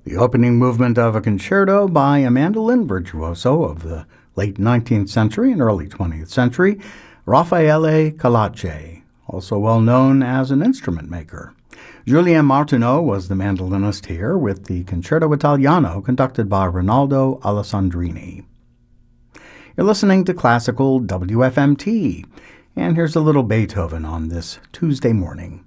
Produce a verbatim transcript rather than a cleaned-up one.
The opening movement of a concerto by a mandolin virtuoso of the late nineteenth century and early twentieth century, Raffaele Calace, also well known as an instrument maker. Julien Martineau was the mandolinist here with the Concerto Italiano conducted by Rinaldo Alessandrini. You're listening to Classical W F M T, and here's a little Beethoven on this Tuesday morning.